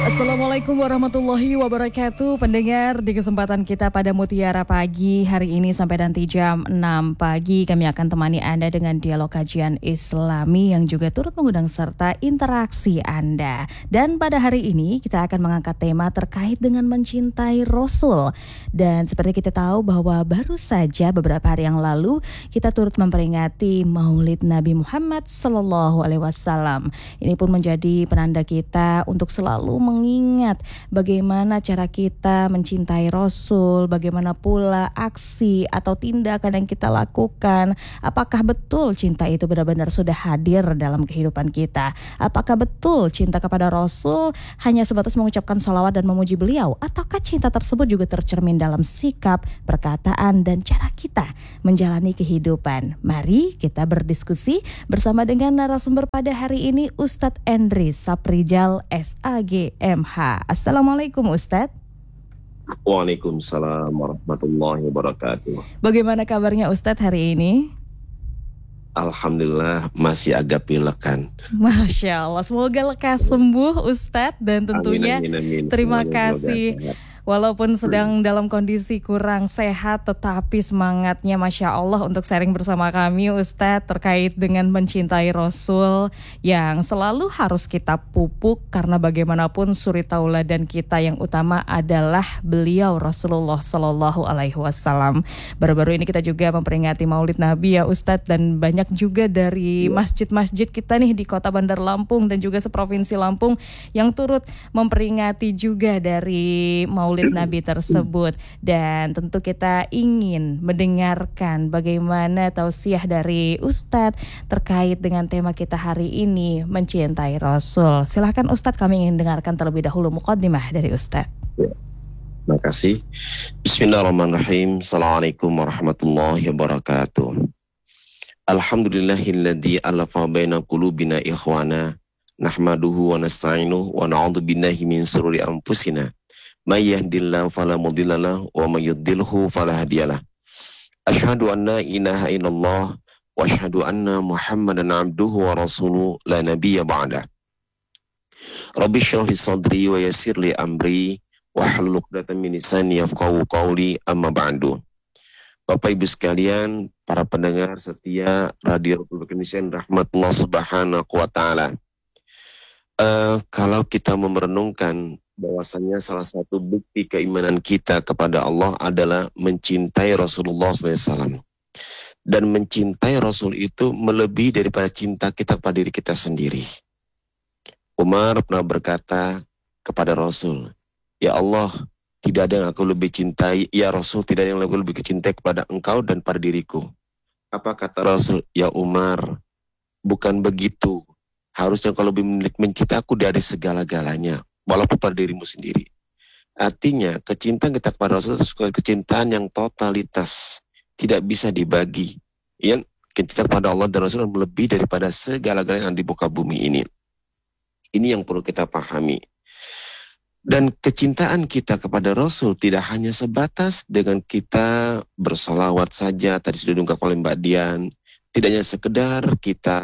Assalamualaikum warahmatullahi wabarakatuh. Pendengar, di kesempatan kita pada Mutiara Pagi hari ini sampai nanti jam 6 pagi kami akan temani Anda dengan dialog kajian Islami yang juga turut mengundang serta interaksi Anda. Dan pada hari ini kita akan mengangkat tema terkait dengan mencintai Rasul. Dan seperti kita tahu bahwa baru saja beberapa hari yang lalu kita turut memperingati Maulid Nabi Muhammad SAW. Ini pun menjadi penanda kita untuk selalu mengingat bagaimana cara kita mencintai Rasul, bagaimana pula aksi atau tindakan yang kita lakukan. Apakah betul cinta itu benar-benar sudah hadir dalam kehidupan kita? Apakah betul cinta kepada Rasul hanya sebatas mengucapkan sholawat dan memuji beliau? Ataukah cinta tersebut juga tercermin dalam sikap, perkataan, dan cara kita menjalani kehidupan? Mari kita berdiskusi bersama dengan narasumber pada hari ini, Ustadz Endri Saprijal SAG MH. Assalamualaikum Ustadz. Waalaikumsalam warahmatullahi wabarakatuh. Bagaimana kabarnya Ustadz hari ini? Alhamdulillah masih agak pilekan. Masya Allah, semoga lekas sembuh Ustadz. Dan tentunya amin. Terima Semuanya kasih. Walaupun sedang dalam kondisi kurang sehat, tetapi semangatnya Masya Allah untuk sharing bersama kami Ustadz terkait dengan mencintai Rasul yang selalu harus kita pupuk, karena bagaimanapun suri tauladan kita yang utama adalah beliau Rasulullah SAW. Baru-baru ini kita juga memperingati Maulid Nabi ya Ustadz, dan banyak juga dari masjid-masjid kita nih di Kota Bandar Lampung dan juga seprovinsi Lampung yang turut memperingati juga dari Maulid Nabi tersebut. Dan tentu kita ingin mendengarkan bagaimana tausiah dari Ustadz terkait dengan tema kita hari ini, mencintai Rasul. Silahkan Ustadz, kami ingin dengarkan terlebih dahulu muqaddimah dari Ustadz. Terima kasih. Bismillahirrahmanirrahim. Assalamualaikum warahmatullahi wabarakatuh. Alhamdulillahilladzi alafa baina qulubina ikhwana nahmaduhu wa nasta'inuhu wa na'udzu billahi min shururi anfusina may yahdihillahu fala mudilla lahu wa may yudlilhu fala hadiyalah. Asyhadu an la ilaha illallah wa asyhadu anna Muhammadan abduhu wa rasuluhu la nabiyya ba'dah. Rabbi shrah li sadri wa yassir li amri wa hlul 'uqdatam min lisani yafqahu qawli, amma ba'du. Bapak Ibu sekalian, para pendengar setia Radio Republik Indonesia rahmatullah subhanahu wa ta'ala. Kalau kita merenungkan bahwasannya salah satu bukti keimanan kita kepada Allah adalah mencintai Rasulullah SAW. Dan mencintai Rasul itu melebihi daripada cinta kita kepada diri kita sendiri. Umar pernah berkata kepada Rasul, "Ya Allah, tidak ada yang aku lebih cintai, ya Rasul, tidak ada yang aku lebih cintai kepada engkau dan pada diriku." Apa kata Rasul? "Ya Umar, bukan begitu. Harusnya kau lebih mencintai aku dari segala-galanya, walaupun pada dirimu sendiri." Artinya, kecintaan kita kepada Rasul itu kecintaan yang totalitas, tidak bisa dibagi. Yang kecintaan pada Allah dan Rasul lebih daripada segala-galanya yang di muka bumi ini. Ini yang perlu kita pahami. Dan kecintaan kita kepada Rasul tidak hanya sebatas dengan kita bersolawat saja, tadi sudah diungkap oleh Mbak Dian. Tidak hanya sekedar kita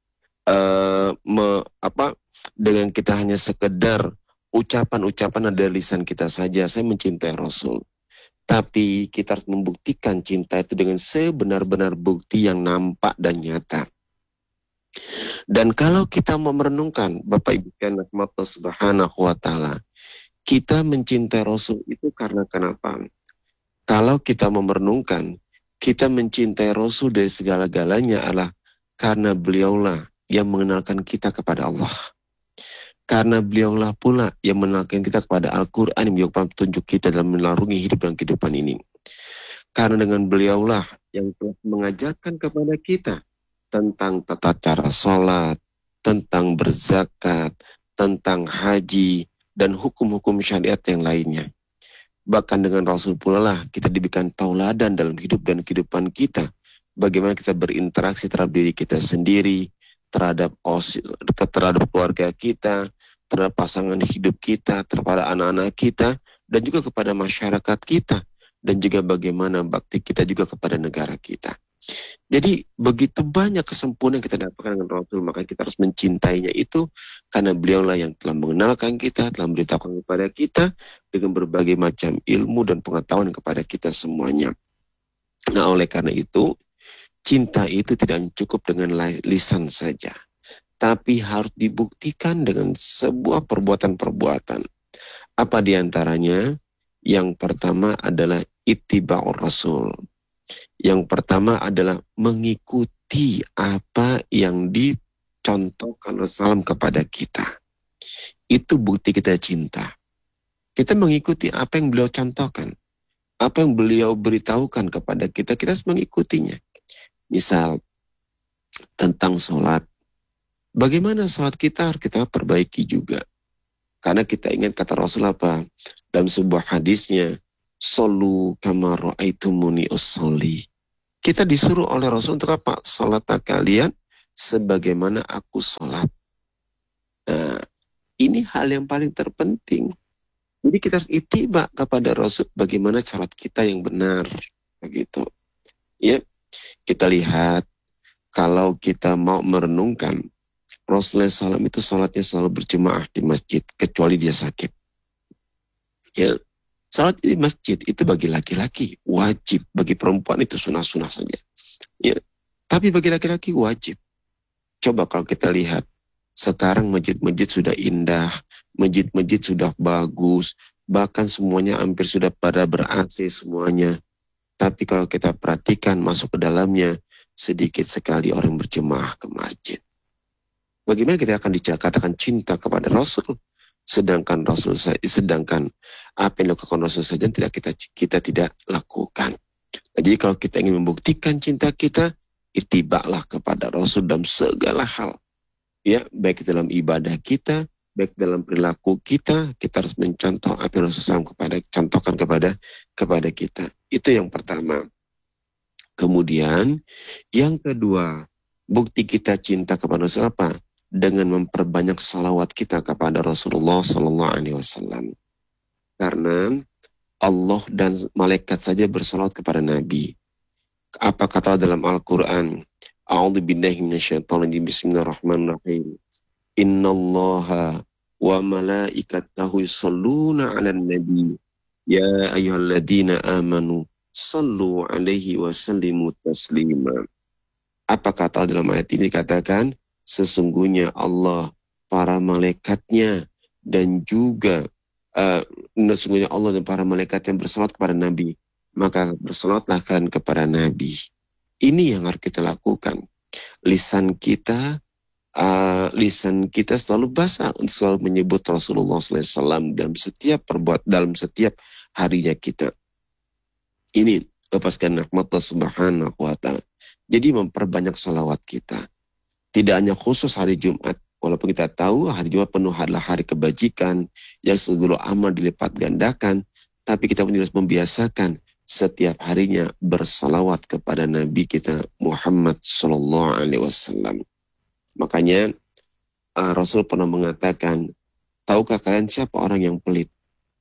dengan kita hanya sekedar ucapan-ucapan dari lisan kita saja, saya mencintai Rasul. Tapi kita harus membuktikan cinta itu dengan sebenar-benar bukti yang nampak dan nyata. Dan kalau kita mau merenungkan, Bapak Ibu sekalian rahmatullah subhanahu wa ta'ala, kita mencintai Rasul itu karena kenapa? Kalau kita mau merenungkan, kita mencintai Rasul dari segala-galanya adalah karena beliaulah yang mengenalkan kita kepada Allah. Karena beliaulah pula yang mengenalkan kita kepada Al-Quran, yang menjadi petunjuk kita dalam menarungi hidup dan kehidupan ini. Karena dengan beliaulah yang telah mengajarkan kepada kita tentang tata cara sholat, tentang berzakat, tentang haji, dan hukum-hukum syariat yang lainnya. Bahkan dengan Rasul pula lah kita diberikan tauladan dalam hidup dan kehidupan kita. Bagaimana kita berinteraksi terhadap diri kita sendiri, terhadap keluarga kita, terhadap pasangan hidup kita, terhadap anak-anak kita, dan juga kepada masyarakat kita, dan juga bagaimana bakti kita juga kepada negara kita. Jadi begitu banyak kesempurnaan yang kita dapatkan dengan Rasul, maka kita harus mencintainya itu karena beliaulah yang telah mengenalkan kita, telah memberitahukan kepada kita dengan berbagai macam ilmu dan pengetahuan kepada kita semuanya. Nah, oleh karena itu, cinta itu tidak cukup dengan lisan saja, tapi harus dibuktikan dengan sebuah perbuatan-perbuatan. Apa diantaranya? Yang pertama adalah ittiba'ur Rasul. Yang pertama adalah mengikuti apa yang dicontohkan Rasulullah kepada kita. Itu bukti kita cinta. Kita mengikuti apa yang beliau contohkan. Apa yang beliau beritahukan kepada kita, kita harus mengikutinya. Misal, tentang sholat. Bagaimana sholat kita harus kita perbaiki juga. Karena kita ingat kata Rasul apa? Dalam sebuah hadisnya, Sallu kama ra'aitumuni usolli. Kita disuruh oleh Rasul untuk apa? Salatlah kalian sebagaimana aku salat. Nah, ini hal yang paling terpenting. Jadi kita harus ittiba kepada Rasul bagaimana salat kita yang benar. Begitu. Ya, kita lihat kalau kita mau merenungkan Rasulullah SAW itu salatnya selalu berjemaah di masjid kecuali dia sakit. Ya. Salat di masjid itu bagi laki-laki wajib, bagi perempuan itu sunah-sunah saja. Ya. Tapi bagi laki-laki wajib. Coba kalau kita lihat, sekarang masjid-masjid sudah indah, masjid-masjid sudah bagus, bahkan semuanya hampir sudah pada ber-AC semuanya. Tapi kalau kita perhatikan masuk ke dalamnya, sedikit sekali orang berjemaah ke masjid. Bagaimana kita akan dikatakan cinta kepada Rasul? Sedangkan apa yang dilakukan Rasul saja kita tidak lakukan. Jadi kalau kita ingin membuktikan cinta kita, itibaklah kepada Rasul dalam segala hal. Ya, baik dalam ibadah kita, baik dalam perilaku kita harus mencontoh apa yang Rasul contohkan kepada kita. Itu yang pertama. Kemudian yang kedua, bukti kita cinta kepada Rasul apa? Dengan memperbanyak salawat kita kepada Rasulullah Sallallahu Alaihi Wasallam. Karena Allah dan malaikat saja bersalawat kepada Nabi. Apa kata dalam Al-Quran? A'udzu billahi minasyaitonir rajim. Bismillahirrahmanirrahim. Innallaha wa malaikatahu yusholluna 'alan nabi. Ya ayyuhalladzina amanu shallu 'alaihi wa sallimu taslima. Apa kata dalam ayat ini? Katakan, sesungguhnya Allah, para malaikatnya, dan juga sesungguhnya Allah dan para malaikat yang bersalawat kepada Nabi, maka bersalawatlah kalian kepada Nabi. Ini yang harus kita lakukan. Lisan kita selalu basah untuk selalu menyebut Rasulullah SAW dalam setiap harinya kita. Ini lepaskan rahmat Allah Subhanahu wa Ta'ala. Jadi memperbanyak salawat kita. Tidak hanya khusus hari Jumat, walaupun kita tahu hari Jumat penuh adalah hari kebajikan yang seluruh amal dilipat gandakan, tapi kita pun harus membiasakan setiap harinya bersalawat kepada Nabi kita Muhammad Sallallahu Alaihi Wasallam. Makanya Rasul pernah mengatakan, tahukah kalian siapa orang yang pelit?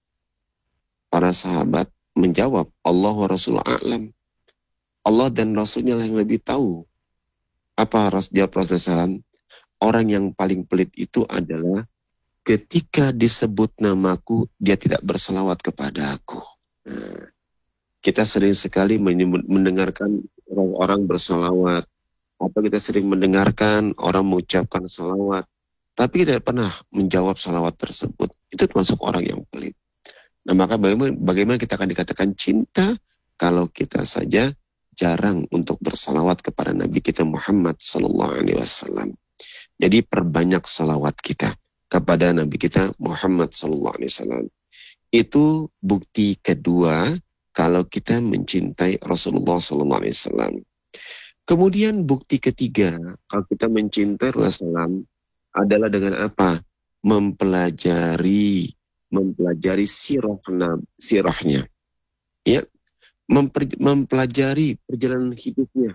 Para sahabat menjawab, Allah wa Rasulullah a'lam. Allah dan Rasulnya lah yang lebih tahu. Apa jawab Rasulullah SAW? Orang yang paling pelit itu adalah ketika disebut namaku, dia tidak berselawat kepada aku. Nah, kita sering sekali mendengarkan orang berselawat, atau kita sering mendengarkan orang mengucapkan selawat, tapi kita tidak pernah menjawab selawat tersebut. Itu termasuk orang yang pelit. Nah, maka bagaimana kita akan dikatakan cinta kalau kita saja jarang untuk bersalawat kepada Nabi kita Muhammad Sallallahu Alaihi Wasallam. Jadi perbanyak salawat kita kepada Nabi kita Muhammad Sallallahu Alaihi Wasallam. Itu bukti kedua kalau kita mencintai Rasulullah Sallallahu Alaihi Wasallam. Kemudian bukti ketiga kalau kita mencintai Rasulullah adalah dengan apa? Mempelajari sirahnya. Ya. Mempelajari perjalanan hidupnya.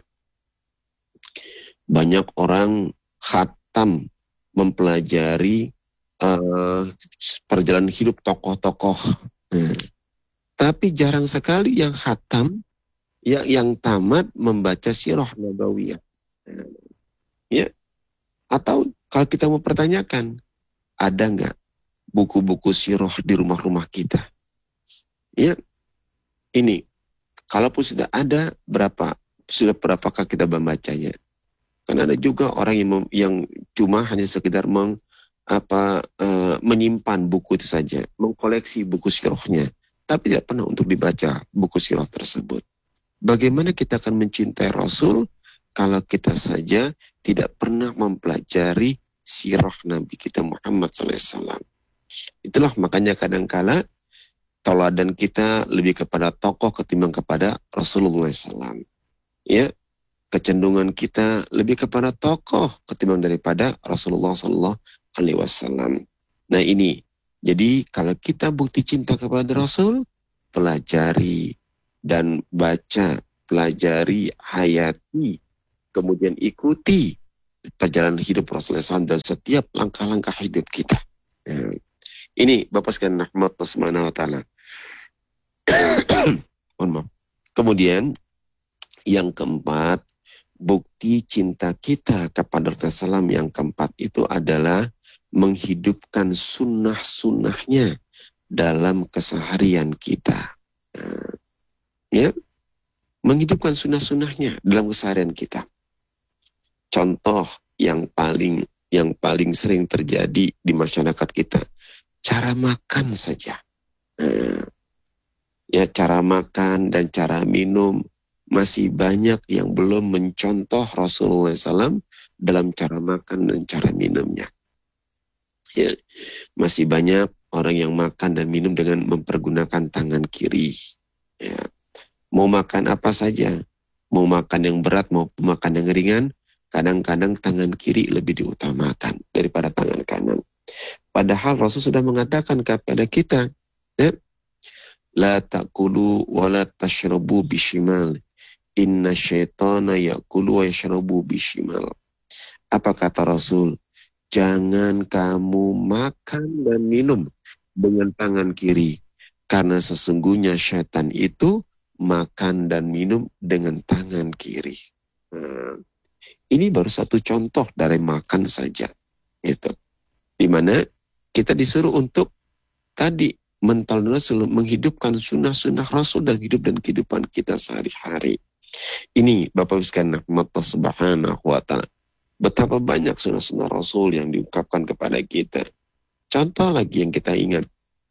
Banyak orang khatam mempelajari perjalanan hidup tokoh-tokoh. Tapi jarang sekali yang khatam yang tamat membaca sirah nabawiyah. Ya, atau kalau kita mau pertanyakan, ada nggak buku-buku sirah di rumah-rumah kita? Ya, ini kalaupun sudah ada, berapakah kita membacanya? Kan ada juga orang yang cuma hanya sekedar menyimpan buku itu saja, mengkoleksi buku sirahnya, tapi tidak pernah untuk dibaca buku sirah tersebut. Bagaimana kita akan mencintai Rasul kalau kita saja tidak pernah mempelajari sirah Nabi kita Muhammad SAW? Itulah makanya kadangkala tauladan kita lebih kepada tokoh ketimbang kepada Rasulullah SAW. Ya, kecenderungan kita lebih kepada tokoh ketimbang daripada Rasulullah SAW. Nah ini, jadi kalau kita bukti cinta kepada Rasul, pelajari dan baca, pelajari, hayati, kemudian ikuti perjalanan hidup Rasulullah SAW dan setiap langkah-langkah hidup kita. Ya. Ini Bapak sekalian rahmat Allah Subhanahu wa taala. Kemudian yang keempat, bukti cinta kita kepada Rasulullah SAW yang keempat itu adalah menghidupkan sunnah-sunnahnya dalam keseharian kita. Ya, menghidupkan sunnah-sunnahnya dalam keseharian kita. Contoh yang paling sering terjadi di masyarakat kita, cara makan saja. Ya, cara makan dan cara minum masih banyak yang belum mencontoh Rasulullah SAW dalam cara makan dan cara minumnya. Ya, masih banyak orang yang makan dan minum dengan mempergunakan tangan kiri. Ya. Mau makan apa saja, mau makan yang berat, mau makan yang ringan, kadang-kadang tangan kiri lebih diutamakan daripada tangan kanan. Padahal Rasul sudah mengatakan kepada kita, ya, la ta'kulu wa la tashrabu bishimal, inna syaitana ya'kulu wa yashrabu bishimal. Apa kata Rasul? Jangan kamu makan dan minum dengan tangan kiri, karena sesungguhnya syaitan itu makan dan minum dengan tangan kiri. Ini baru satu contoh dari makan saja, gitu. Di mana kita disuruh untuk tadi mental Rasul, menghidupkan sunnah-sunnah Rasul dan hidup dan kehidupan kita sehari-hari. Ini Bapak sekalian rahmat Allah Subhanahu wa taala. Betapa banyak sunnah-sunnah Rasul yang diungkapkan kepada kita. Contoh lagi yang kita ingat,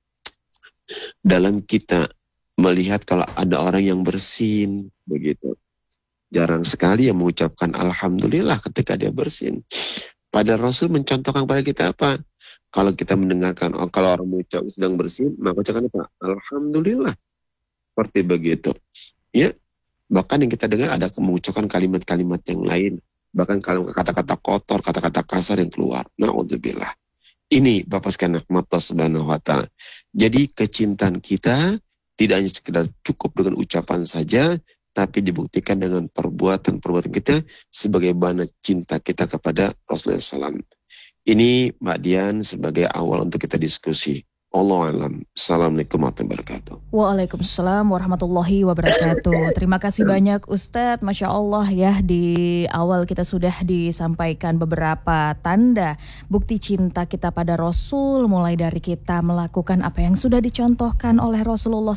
dalam kita melihat kalau ada orang yang bersin, begitu. Jarang sekali yang mengucapkan Alhamdulillah ketika dia bersin. Padahal Rasul mencontohkan kepada kita apa? Kalau kita mendengarkan, kalau orang mengucap sedang bersin, maka ucapkan apa? Alhamdulillah. Seperti begitu. Ya, bahkan yang kita dengar ada mengucapkan kalimat-kalimat yang lain. Bahkan kalau kata-kata kotor, kata-kata kasar yang keluar. Na'udzubillah. Ini Bapak sekalian rahmat Allah Subhanahu wa taala. Jadi kecintaan kita tidak hanya sekedar cukup dengan ucapan saja, tapi dibuktikan dengan perbuatan-perbuatan kita sebagaimana cinta kita kepada Rasulullah SAW. Ini Mbak Dian sebagai awal untuk kita diskusi. Allahu a'lam. Assalamualaikum warahmatullahi wabarakatuh. Waalaikumsalam warahmatullahi wabarakatuh. Terima kasih banyak Ustadz. Masya Allah ya, di awal kita sudah disampaikan beberapa tanda bukti cinta kita pada Rasul, mulai dari kita melakukan apa yang sudah dicontohkan oleh Rasulullah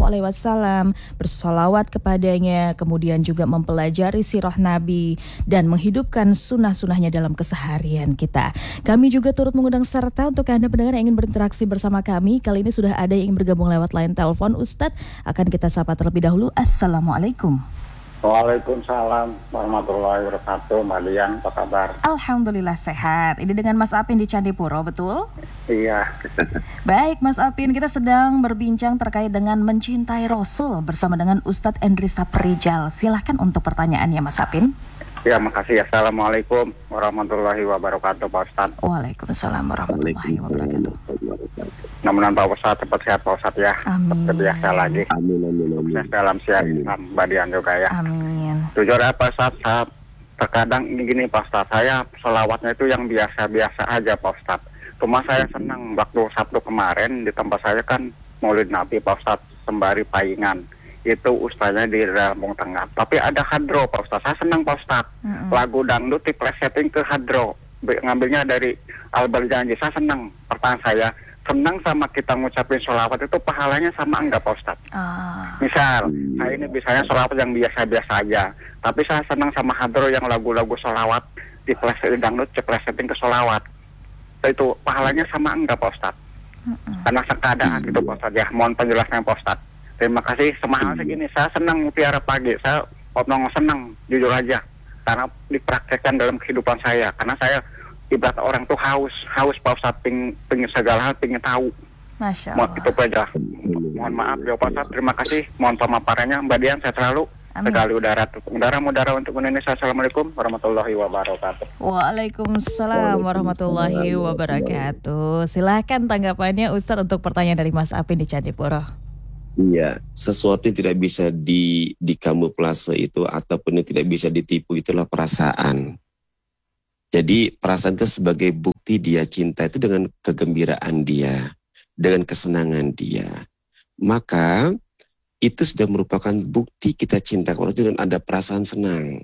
SAW, bersolawat kepadanya, kemudian juga mempelajari sirah Nabi dan menghidupkan sunnah-sunnahnya dalam keseharian kita. Kami juga turut mengundang serta untuk Anda pendengar yang ingin berinteraksi bersama kami. Kali ini sudah ada yang ingin bergabung lewat line telepon. Ustadz, akan kita sapa terlebih dahulu. Assalamualaikum. Waalaikumsalam warahmatullahi wabarakatuh. Mbak Dian, apa kabar? Alhamdulillah sehat. Ini dengan Mas Apin di Candipuro, betul? Iya. Baik Mas Apin, kita sedang berbincang terkait dengan mencintai Rasul bersama dengan Ustadz Endrisa Prijal. Silahkan untuk pertanyaannya Mas Apin. Ya, makasih. Assalamualaikum warahmatullahi wabarakatuh, Pak Ustadz. Waalaikumsalam warahmatullahi wabarakatuh. Mudah-mudahan Pak Ustadz cepat sehat, Pak Ustadz ya. Amin. Seperti biasa lagi. Amin. Dalam siar Islam, Mbak Dian juga ya. Amin. Jujur ya Pak Ustadz, terkadang gini Pak Ustadz, saya selawatnya itu yang biasa-biasa aja Pak Ustadz. Cuma saya senang waktu Sabtu kemarin di tempat saya kan Maulid Nabi Pak Ustadz sembari paingan. itu ustaznya di Lampung Tengah. Tapi ada hadro Pak Ustaz. Saya senang Pak Ustaz. Lagu dangdut diplesetin ke hadro. Ngambilnya dari Albar Janji. Saya senang. Pertanyaan saya, senang sama kita ngucapin sholawat itu pahalanya sama enggak Pak Ustaz? Misal, saya ini biasanya sholawat yang biasa-biasa aja. Tapi saya senang sama hadro yang lagu-lagu sholawat diplesetin dangdut, diplesetin ke sholawat. Itu pahalanya sama enggak Pak Ustaz? Karena keadaan gitu Pak Ustaz ya. Mohon penjelasannya Pak Ustaz. Terima kasih. Semahal segini, saya senang mutiara pagi. Saya senang, jujur aja. Karena dipraktekkan dalam kehidupan saya. Karena saya ibarat orang tuh haus Pak Ustadz, pengen segala hal, pengen tahu. Masya Allah. Allah. Itu aja. Mohon maaf ya Pak Ustadz, terima kasih. Mohon pemaparannya Mbak Dian, saya selalu. Sekali udara untuk Indonesia. Assalamualaikum warahmatullahi wabarakatuh. Waalaikumsalam warahmatullahi wabarakatuh. Silahkan tanggapannya Ustadz untuk pertanyaan dari Mas Apin di Candipuro. Iya, sesuatu yang tidak bisa dikamuflase itu ataupun yang tidak bisa ditipu itulah perasaan. Jadi perasaan itu sebagai bukti dia cinta itu dengan kegembiraan dia, dengan kesenangan dia. Maka itu sudah merupakan bukti kita cinta kalau dengan ada perasaan senang.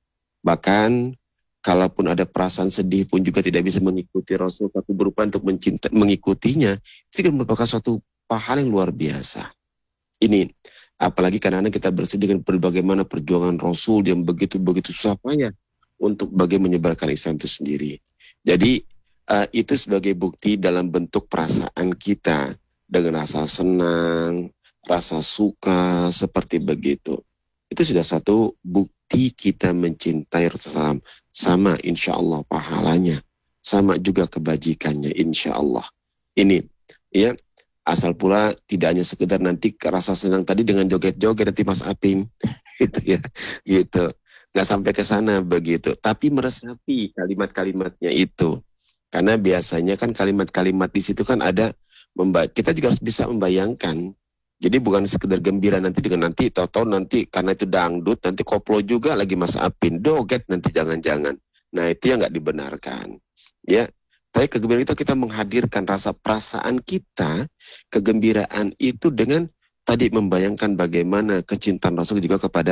Bahkan kalaupun ada perasaan sedih pun juga tidak bisa mengikuti Rasul, tapi berupa untuk mengikutinya, itu kan merupakan suatu pahala yang luar biasa. Ini, apalagi kadang-kadang kita bersedih dengan bagaimana perjuangan Rasul yang begitu-begitu susah payah untuk bagaimana menyebarkan Islam itu sendiri. Jadi, itu sebagai bukti dalam bentuk perasaan kita dengan rasa senang, rasa suka, seperti begitu. Itu sudah satu bukti kita mencintai Rasulullah. Sama insya Allah pahalanya, sama juga kebajikannya insya Allah. Ini, ya. Asal pula tidak hanya sekedar nanti rasa senang tadi dengan joget-joget nanti Mas Apin, gitu ya, gitu. Nggak sampai ke sana begitu, tapi meresapi kalimat-kalimatnya itu. Karena biasanya kan kalimat-kalimat di situ kan ada, kita juga harus bisa membayangkan. Jadi bukan sekedar gembira nanti dengan nanti, tahu-tahu nanti karena itu dangdut, nanti koplo juga lagi Mas Apin, joget nanti jangan-jangan. Nah itu yang nggak dibenarkan, ya. Tapi kegembiraan itu kita menghadirkan rasa perasaan kita, kegembiraan itu dengan tadi membayangkan bagaimana kecintaan Rasul juga kepada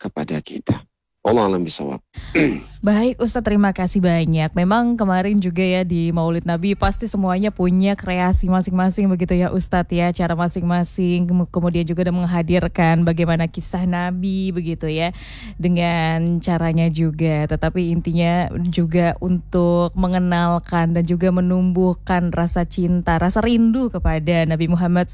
kita. Allah alam bisawab. Baik Ustadz, terima kasih banyak. Memang kemarin juga ya di Maulid Nabi pasti semuanya punya kreasi masing-masing begitu ya Ustadz ya, cara masing-masing. Kemudian juga ada menghadirkan bagaimana kisah Nabi begitu ya, dengan caranya juga. Tetapi intinya juga untuk mengenalkan dan juga menumbuhkan rasa cinta, rasa rindu kepada Nabi Muhammad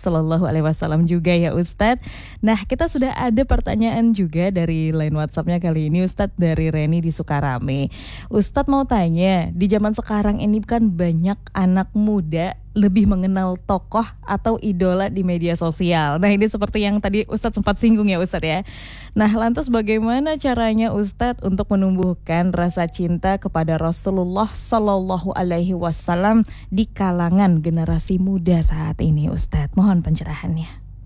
SAW juga ya Ustadz. Nah kita sudah ada pertanyaan juga dari line WhatsApp-nya kali ini Ustadz, dari Reni di Sukarame. Ustadz mau tanya, di zaman sekarang ini kan banyak anak muda lebih mengenal tokoh atau idola di media sosial. Nah ini seperti yang tadi Ustadz sempat singgung ya Ustadz ya. Nah lantas bagaimana caranya Ustadz untuk menumbuhkan rasa cinta kepada Rasulullah Sallallahu Alaihi Wasallam di kalangan generasi muda saat ini Ustadz? Mohon pencerahannya.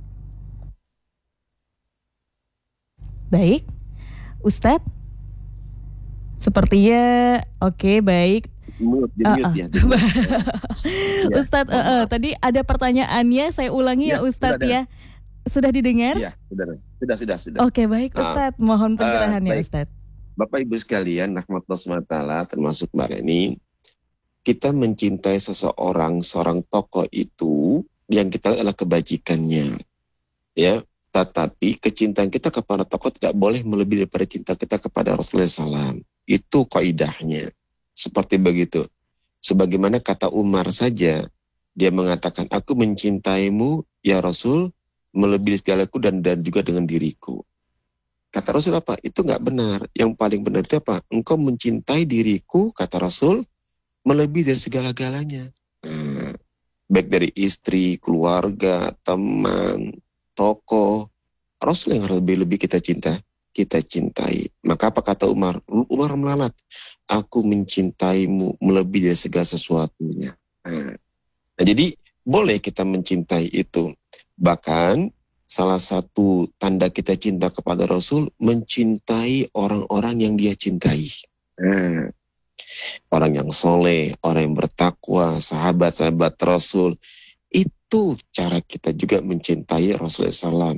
Baik Ustadz, sepertinya oke, baik. Ustadz, tadi ada pertanyaannya, saya ulangi ya Ustadz ya. Sudah didengar? Iya, sudah. Oke, baik Ustadz, mohon pencerahannya Ustadz. Bapak Ibu sekalian, rahmatullahi wabarakatuh, termasuk Mbak Reni, kita mencintai seorang tokoh itu yang kita lihat adalah kebajikannya, ya. Tetapi kecintaan kita kepada tokoh tidak boleh melebihi daripada cinta kita kepada Rasulullah SAW. Itu kaidahnya. Seperti begitu. Sebagaimana kata Umar saja, dia mengatakan, aku mencintaimu ya Rasul, melebihi segalaku dan juga dengan diriku. Kata Rasul apa? Itu nggak benar. Yang paling benar itu apa? Engkau mencintai diriku, kata Rasul, melebihi dari segala-galanya. Nah, baik dari istri, keluarga, teman, tokoh, Rasul yang harus lebih kita cintai. Maka apa kata Umar? Umar melalat, aku mencintaimu melebihi dari segala sesuatunya. Nah, jadi boleh kita mencintai itu. Bahkan salah satu tanda kita cinta kepada Rasul, mencintai orang-orang yang dia cintai. Nah, orang yang soleh, orang yang bertakwa, sahabat-sahabat Rasul. Itu cara kita juga mencintai Rasulullah SAW.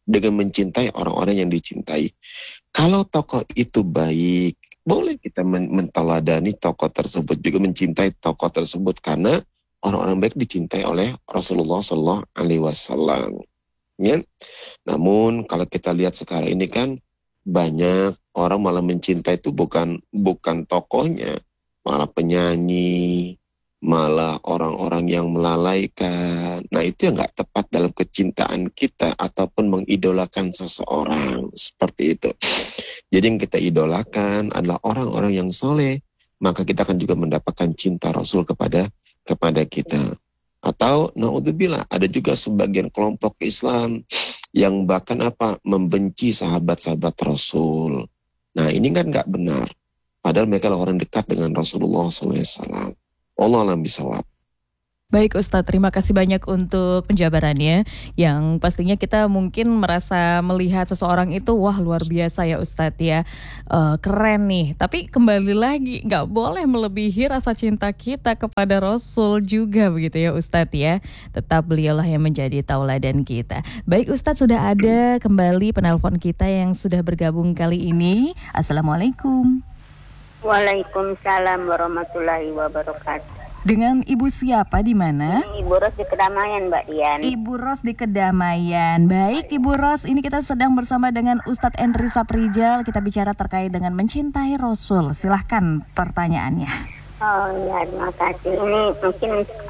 dengan mencintai orang-orang yang dicintai. Kalau tokoh itu baik, boleh kita menteladani tokoh tersebut, juga mencintai tokoh tersebut, karena orang-orang baik dicintai oleh Rasulullah SAW. Ya. Namun kalau kita lihat sekarang ini kan banyak orang malah mencintai itu bukan tokohnya, malah penyanyi, malah orang-orang yang melalaikan. Nah, itu yang nggak tepat dalam kecintaan kita ataupun mengidolakan seseorang seperti itu. Jadi yang kita idolakan adalah orang-orang yang soleh, maka kita akan juga mendapatkan cinta Rasul kepada kita. Atau naudzubillah, ada juga sebagian kelompok Islam yang bahkan membenci sahabat-sahabat Rasul. Nah, ini kan nggak benar. Padahal mereka adalah orang dekat dengan Rasulullah SAW. Allah alam bisawab. Baik Ustadz, terima kasih banyak untuk penjabarannya. Yang pastinya kita mungkin merasa melihat seseorang itu, wah luar biasa ya Ustadz ya, keren nih. Tapi kembali lagi, gak boleh melebihi rasa cinta kita kepada Rasul juga begitu ya Ustadz ya. Tetap beliaulah yang menjadi tauladan kita. Baik Ustadz, sudah ada kembali penelpon kita yang sudah bergabung kali ini. Assalamualaikum. Waalaikumsalam warahmatullahi wabarakatuh. Dengan Ibu siapa, di mana? Ibu Ros di Kedamaian, Mbak Dian. Ibu Ros di Kedamaian. Baik Ibu Ros, ini kita sedang bersama dengan Ustadz Endri Saprijal. Kita bicara terkait dengan mencintai Rasul. Silahkan pertanyaannya. Oh ya, terima kasih. Ini mungkin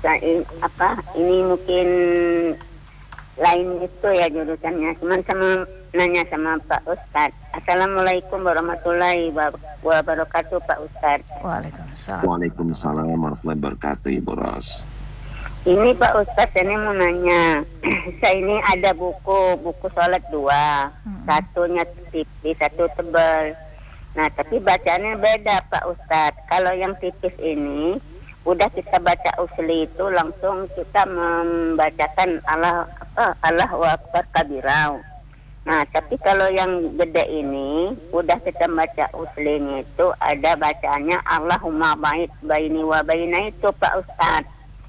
ini mungkin lain itu ya jurusannya. Cuman nanya sama Pak Ustadz. Assalamualaikum warahmatullahi wabarakatuh Pak Ustadz. Waalaikumsalam. Waalaikumsalam warahmatullahi wabarakatuh, Ibu Ros. Ini Pak Ustadz, ini mau nanya. Saya ini ada buku sholat 2. Satunya tipis, satu tebal. Nah, tapi bacaannya beda Pak Ustadz. Kalau yang tipis ini, udah kita baca usli itu langsung kita membacakan Allahu Akbar kabirau. Nah, tapi kalau yang gede ini, udah kita baca uslinya itu ada bacaannya Allahumma ba'id baini wa baina itu Pak Ustadz.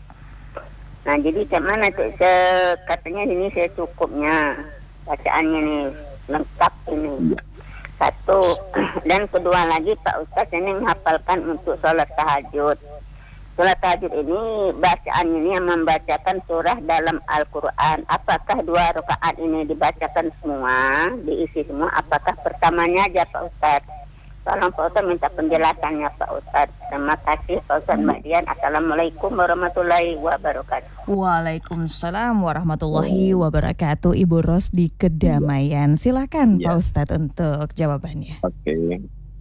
Nah, jadi mana tuh katanya ini saya cukupnya bacaannya nih lengkap ini. Satu. Dan kedua lagi Pak Ustadz, ini menghafalkan untuk sholat tahajud. Sholat tahajud ini bacaannya ini yang membacakan surah dalam Al-Quran. Apakah 2 rakaat ini dibacakan semua, diisi semua? Apakah pertamanya aja Pak Ustadz? Tolong Pak Ustadz minta penjelasannya Pak Ustadz. Terima kasih Pak Ustadz Mbak Dian. Assalamualaikum warahmatullahi wabarakatuh. Waalaikumsalam warahmatullahi wabarakatuh. Ibu Ros di Kedamaian. Silakan Pak Ustadz untuk jawabannya. Oke.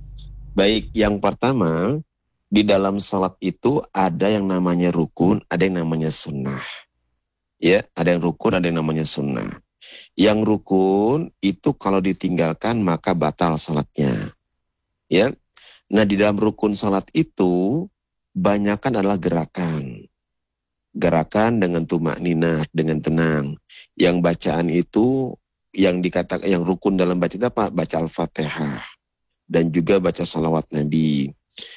Baik, yang pertama, di dalam salat itu ada yang namanya rukun, ada yang namanya sunnah. Ya, ada yang rukun, ada yang namanya sunnah. Yang rukun itu kalau ditinggalkan maka batal salatnya. Ya. Nah, di dalam rukun salat itu banyakan adalah gerakan. Gerakan dengan tumakninah, dengan tenang. Yang bacaan itu yang dikatakan yang rukun dalam baca itu apa? Baca Al-Fatihah dan juga baca salawat Nabi.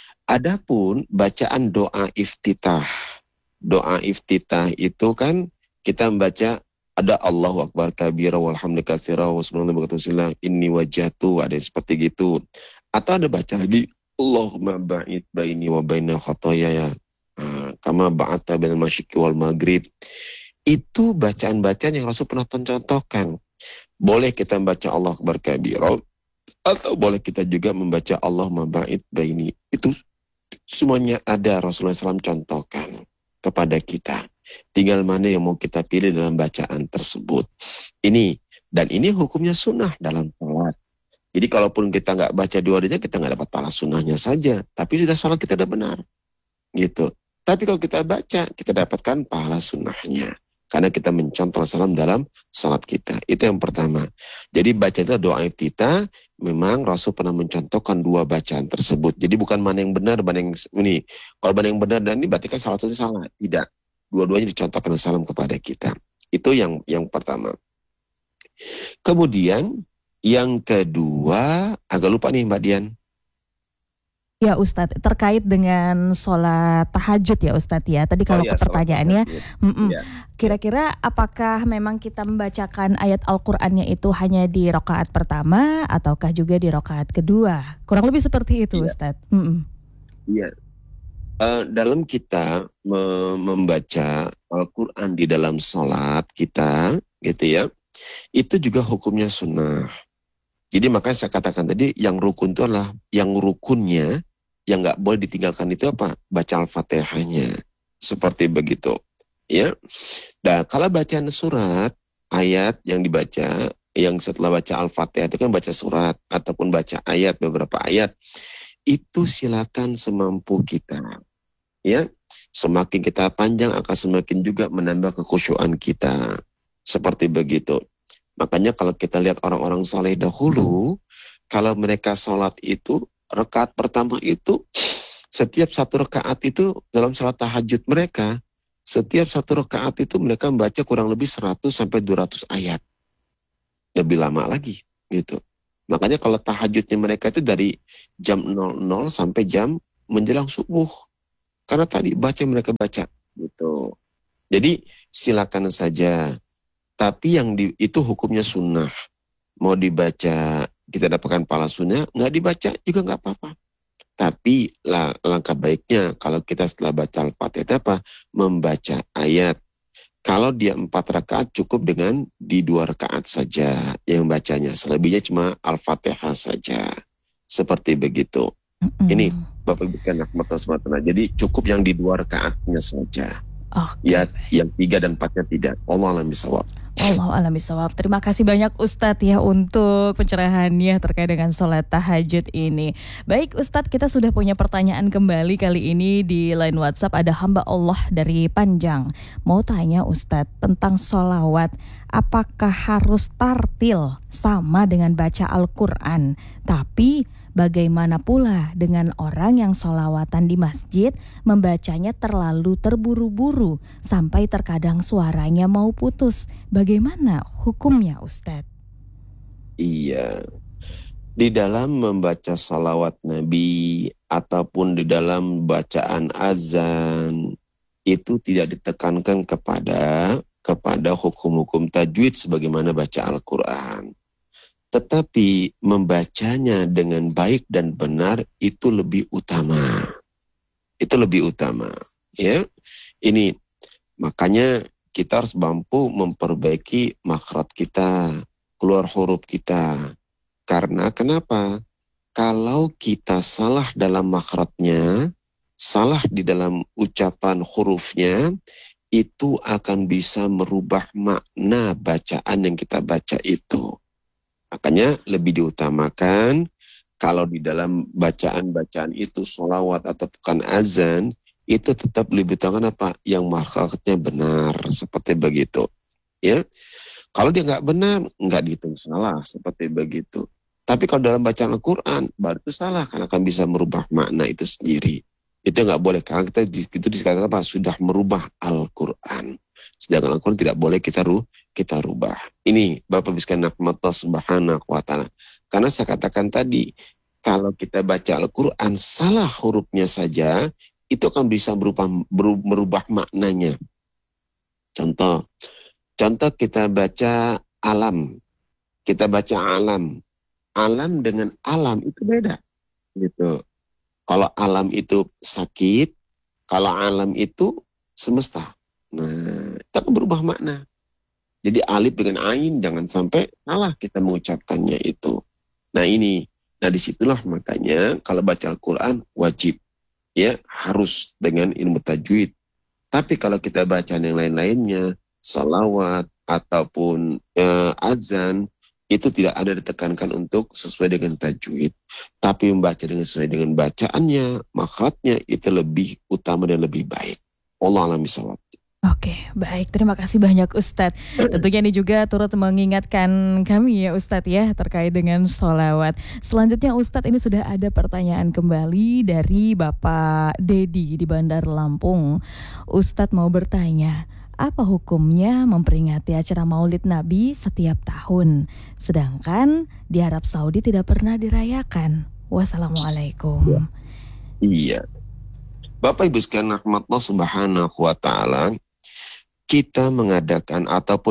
Adapun bacaan doa iftitah. Doa iftitah itu kan kita membaca ada Allahu Akbar kabira walhamdulillah katsira wa subhanallahi wa inni wajjahtu, ada seperti gitu. Atau ada baca lagi Allahumma ba'id baini wa baina khotoyaya kama ba'atta bainal masyriqi wal maghrib. Itu bacaan-bacaan yang Rasul pernah contohkan. Boleh kita membaca Allah Akbar kabira atau boleh kita juga membaca Allahumma ba'id baini. Itu semuanya ada Rasulullah SAW contohkan kepada kita. Tinggal mana yang mau kita pilih dalam bacaan tersebut. Ini hukumnya sunnah dalam salat. Jadi kalaupun kita nggak baca dua-duanya, kita nggak dapat pahala sunnahnya saja. Tapi sudah salat kita sudah benar. Gitu. Tapi kalau kita baca, kita dapatkan pahala sunnahnya. Karena kita mencontoh salam dalam salat kita. Itu yang pertama. Jadi baca itu doa iftitah. Memang Rasul pernah mencontohkan 2 bacaan tersebut. Jadi bukan mana yang benar, mana yang ini. Kalau mana yang benar dan ini berarti kan salah satunya salah. Tidak. Dua-duanya dicontohkan salam kepada kita. Itu yang pertama. Kemudian yang kedua, agak lupa nih Mbak Dian. Ya Ustadz, terkait dengan sholat tahajud ya Ustadz ya. Tadi kalau ke pertanyaannya, kira-kira apakah memang kita membacakan ayat Al-Qur'annya itu hanya di rakaat pertama ataukah juga di rakaat kedua? Kurang lebih seperti itu Ustadz. Iya. Dalam kita membaca Al-Qur'an di dalam sholat kita, gitu ya, itu juga hukumnya sunnah. Jadi makanya saya katakan tadi yang rukun itu adalah yang rukunnya yang nggak boleh ditinggalkan itu apa? Baca Al-Fatihahnya. Seperti begitu. Ya. Dan kalau bacaan surat, ayat yang dibaca, yang setelah baca Al-Fatihah itu kan baca surat ataupun baca ayat, beberapa ayat, itu silakan semampu kita. Ya. Semakin kita panjang akan semakin juga menambah kekhusyuan kita. Seperti begitu. Makanya kalau kita lihat orang-orang saleh dahulu, kalau mereka sholat itu, rakaat pertama itu, setiap satu rakaat itu dalam sholat tahajud mereka, setiap satu rakaat itu mereka membaca kurang lebih 100 sampai 200 ayat. Lebih lama lagi, gitu. Makanya kalau tahajudnya mereka itu dari jam 00 sampai jam menjelang subuh. Karena tadi mereka baca, gitu. Jadi silakan saja. Tapi yang itu hukumnya sunnah. Mau dibaca, kita dapatkan pahala sunnah, nggak dibaca juga nggak apa-apa. Tapi langkah baiknya kalau kita setelah baca Al-Fatihah apa? Membaca ayat. Kalau dia 4 rakaat cukup dengan di 2 rakaat saja yang bacanya. Selebihnya cuma Al-Fatihah saja. Seperti begitu. Ini Bapak Ibu kan jadi cukup yang di 2 rakaatnya saja. Ya, yang 3 dan 4-nya tidak. Allah a'lam bishawab. Allah a'lam bishawab. Terima kasih banyak Ustadz ya untuk pencerahannya terkait dengan sholat tahajud ini. Baik Ustadz, kita sudah punya pertanyaan kembali kali ini di line WhatsApp. Ada hamba Allah dari Panjang. Mau tanya Ustadz tentang sholawat. Apakah harus tartil sama dengan baca Al-Quran? Tapi bagaimana pula dengan orang yang sholawatan di masjid membacanya terlalu terburu-buru sampai terkadang suaranya mau putus. Bagaimana hukumnya Ustadz? Iya, di dalam membaca sholawat Nabi ataupun di dalam bacaan azan itu tidak ditekankan kepada hukum-hukum tajwid sebagaimana baca Al-Quran. Tetapi membacanya dengan baik dan benar itu lebih utama. Itu lebih utama. Ya, ini makanya kita harus mampu memperbaiki makhraj kita, keluar huruf kita. Karena kenapa? Kalau kita salah dalam makhrajnya, salah di dalam ucapan hurufnya, itu akan bisa merubah makna bacaan yang kita baca itu. Makanya lebih diutamakan kalau di dalam bacaan-bacaan itu sholawat atau bukan azan, itu tetap lebih utamakan apa? Yang makhrajnya benar, seperti begitu. Ya, kalau dia nggak benar, nggak dihitung salah, seperti begitu. Tapi kalau dalam bacaan Al-Quran, baru itu salah, karena akan bisa merubah makna itu sendiri. Itu nggak boleh, karena kita itu dikatakan apa? Sudah merubah Al-Quran. Sedangkan Al-Quran tidak boleh kita rubah. Ini Bapak Biskan Nakmatullah Subhanahu wa ta'ala. Karena saya katakan tadi, kalau kita baca Al-Quran salah hurufnya saja, itu akan bisa merubah maknanya. Contoh kita baca alam. Kita baca alam. Alam dengan alam itu beda. Gitu. Kalau alam itu sakit, kalau alam itu semesta. Nah, itu akan berubah makna. Jadi alif dengan ain, jangan sampai salah kita mengucapkannya itu. Nah disitulah makanya kalau baca Al-Quran wajib. Ya, harus dengan ilmu tajwid. Tapi kalau kita baca yang lain-lainnya, salawat ataupun azan, itu tidak ada ditekankan untuk sesuai dengan tajwid. Tapi membaca sesuai dengan bacaannya, makhrajnya itu lebih utama dan lebih baik. Allah a'lam bishawab. Oke, baik. Terima kasih banyak Ustadz. Tentunya ini juga turut mengingatkan kami ya Ustadz ya terkait dengan sholawat. Selanjutnya Ustadz, ini sudah ada pertanyaan kembali dari Bapak Dedi di Bandar Lampung. Ustadz mau bertanya, apa hukumnya memperingati acara Maulid Nabi setiap tahun, sedangkan di Arab Saudi tidak pernah dirayakan? Wassalamualaikum. Iya. Bapak Ibu sekalian rahmatullah subhanahu wa ta'ala, kita mengadakan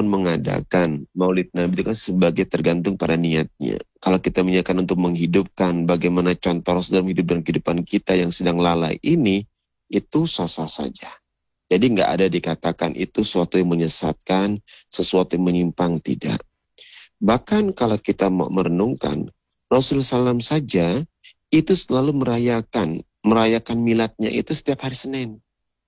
Maulid Nabi itu kan sebagai tergantung pada niatnya. Kalau kita menyiapkan untuk menghidupkan bagaimana contoh Rasul dalam hidup dan kehidupan kita yang sedang lalai ini, itu sah-sah saja. Jadi nggak ada dikatakan itu sesuatu yang menyesatkan, sesuatu yang menyimpang, tidak. Bahkan kalau kita mau merenungkan, Rasulullah SAW saja itu selalu merayakan miladnya itu setiap hari Senin.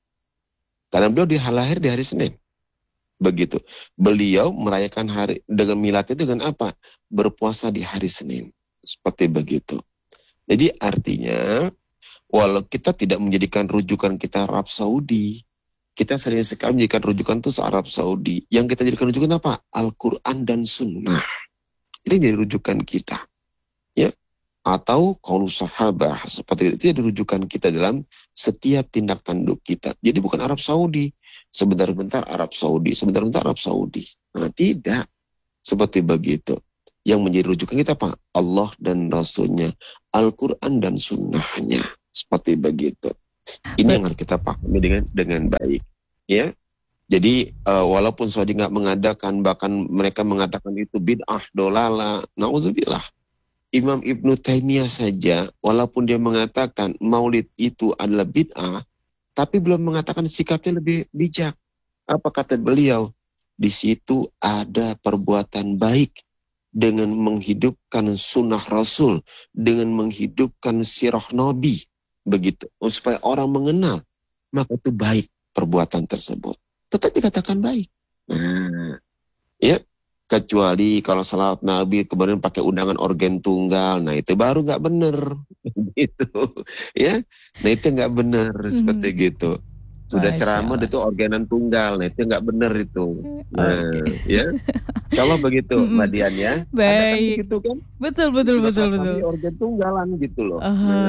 Karena beliau lahir di hari Senin. Begitu. Beliau merayakan hari dengan miladnya dengan apa? Berpuasa di hari Senin. Seperti begitu. Jadi artinya, walau kita tidak menjadikan rujukan kita Arab Saudi, kita sering sekali menjadikan rujukan itu Arab Saudi. Yang kita jadikan rujukan apa? Al-Quran dan Sunnah. Itu jadi rujukan kita. Ya. Atau qaulu sahabah, seperti itu jadi rujukan kita dalam setiap tindak tanduk kita. Jadi bukan Arab Saudi, sebentar-bentar Arab Saudi, sebentar-bentar Arab Saudi. Nah, tidak seperti begitu. Yang menjadi rujukan kita apa? Allah dan Rasulnya, Al-Quran dan Sunnahnya, seperti begitu. Ini yang harus kita pahami dengan baik. Ya, jadi walaupun Saudi nggak mengadakan, bahkan mereka mengatakan itu bid'ah, dolala, na'udzubillah. Imam Ibnu Taimiyah saja, walaupun dia mengatakan maulid itu adalah bid'ah, tapi belum mengatakan sikapnya lebih bijak. Apa kata beliau? Di situ ada perbuatan baik dengan menghidupkan sunnah Rasul, dengan menghidupkan sirah Nabi, begitu. Supaya orang mengenal, maka itu baik perbuatan tersebut. Tetap dikatakan baik. Nah, ya. Kecuali kalau salawat Nabi kemudian pakai undangan organ tunggal, nah itu baru nggak benar, gitu, ya. Nah itu nggak benar seperti gitu. Sudah ceramah itu organan tunggal, nah itu nggak benar itu. Nah, ya. Kalau begitu, Mbak Dian ya. Baik. Kan gitu kan? Betul. Organ tunggalan gitu loh.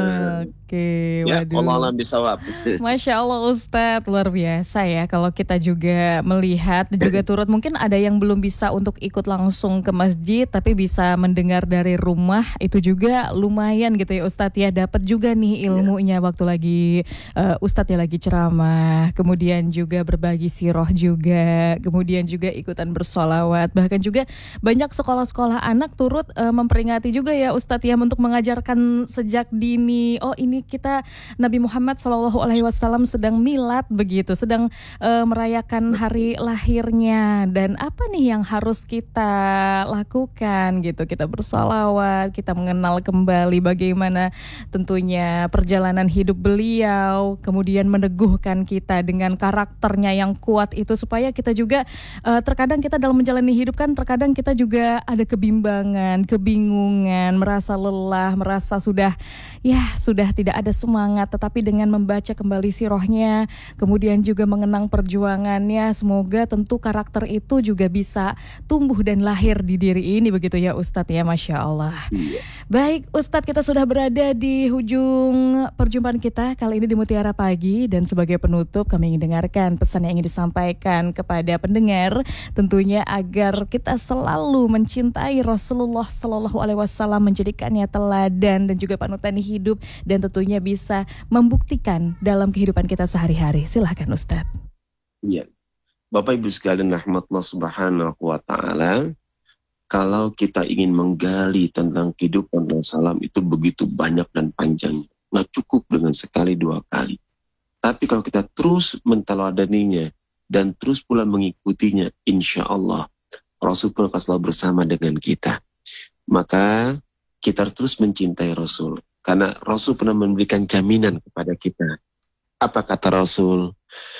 Oke, ya, waduh. Allah bisawab. Masya Allah Ustadz, luar biasa ya. Kalau kita juga melihat, juga turut mungkin ada yang belum bisa untuk ikut langsung ke masjid, tapi bisa mendengar dari rumah, itu juga lumayan gitu ya Ustadz ya. Dapat juga nih ilmunya waktu lagi Ustadz ya lagi ceramah, kemudian juga berbagi sirah juga, kemudian juga ikutan bersolawat. Bahkan juga banyak sekolah-sekolah anak turut memperingati juga ya Ustadz ya, untuk mengajarkan sejak dini. Oh ini kita Nabi Muhammad SAW sedang milad begitu, sedang merayakan hari lahirnya, dan apa nih yang harus kita lakukan gitu. Kita bersolawat, kita mengenal kembali bagaimana tentunya perjalanan hidup beliau, kemudian meneguhkan kita dengan karakternya yang kuat itu, supaya kita juga terkadang kita dalam menjalani hidup kan terkadang kita juga ada kebimbangan, kebingungan, merasa lelah, merasa sudah tidak ada semangat, tetapi dengan membaca kembali sirahnya, kemudian juga mengenang perjuangannya, semoga tentu karakter itu juga bisa tumbuh dan lahir di diri ini begitu ya Ustadz ya, Masya Allah. Baik Ustadz, kita sudah berada di ujung perjumpaan kita kali ini di Mutiara Pagi, dan sebagai penutup kami ingin dengarkan pesan yang ingin disampaikan kepada pendengar, tentunya agar kita selalu mencintai Rasulullah SAW, menjadikannya teladan dan juga panutan hidup, dan tentunya bisa membuktikan dalam kehidupan kita sehari-hari. Silahkan Ustadz. Iya, Bapak Ibu sekalian rahmatullah subhanahu wa ta'ala, kalau kita ingin menggali tentang kehidupan Rasulullah itu begitu banyak dan panjangnya, nggak cukup dengan sekali dua kali. Tapi kalau kita terus menteladaninya dan terus pula mengikutinya, insya Allah Rasul pun akan selalu bersama dengan kita. Maka kita terus mencintai Rasul, karena Rasul pernah memberikan jaminan kepada kita. Apa kata Rasul?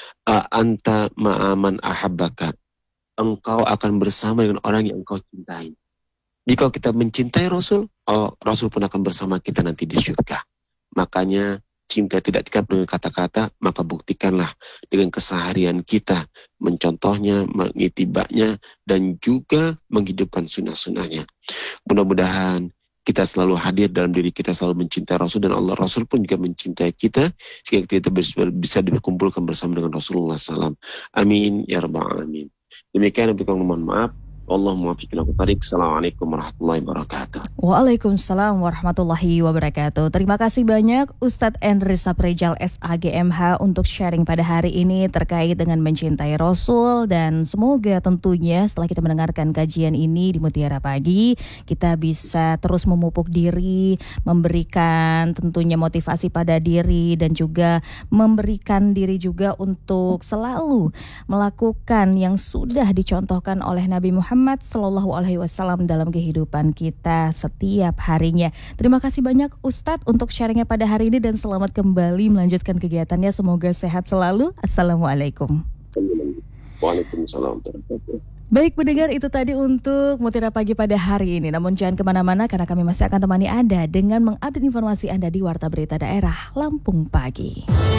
Anta ma'aman ahabbaka. Engkau akan bersama dengan orang yang engkau cintai. Jika kita mencintai Rasul, Rasul pun akan bersama kita nanti di surga. Makanya cinta tidak cukup dengan kata-kata, maka buktikanlah dengan keseharian kita, mencontohnya, mengitibaknya, dan juga menghidupkan sunnah-sunnahnya. Mudah-mudahan kita selalu hadir dalam diri kita, selalu mencintai Rasul, dan Allah Rasul pun juga mencintai kita, sehingga kita bisa dikumpulkan bersama dengan Rasulullah SAW. Amin ya rabbal alamin. Demikian, mohon maaf Allahumma muwaffiq ila thariq. Assalamualaikum warahmatullahi wabarakatuh. Waalaikumsalam warahmatullahi wabarakatuh. Terima kasih banyak Ustadz Endri Saprejal SAGMH untuk sharing pada hari ini terkait dengan mencintai Rasul, dan semoga tentunya setelah kita mendengarkan kajian ini di Mutiara Pagi, kita bisa terus memupuk diri, memberikan tentunya motivasi pada diri, dan juga memberikan diri juga untuk selalu melakukan yang sudah dicontohkan oleh Nabi Muhammad Sallallahu Alaihi Wasallam dalam kehidupan kita setiap harinya. Terima kasih banyak Ustadz untuk sharingnya pada hari ini, dan selamat kembali melanjutkan kegiatannya. Semoga sehat selalu. Assalamualaikum. Waalaikumsalam. Baik pendengar, itu tadi untuk Mutiara Pagi pada hari ini. Namun jangan kemana-mana karena kami masih akan temani Anda dengan mengupdate informasi Anda di Warta Berita Daerah Lampung Pagi.